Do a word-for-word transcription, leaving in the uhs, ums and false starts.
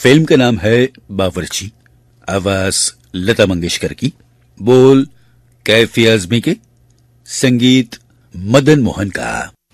Film का नाम है बावर्ची। आवाज लता मंगेशकर की, बोल कैफी आजमी के, संगीत मदन मोहन का।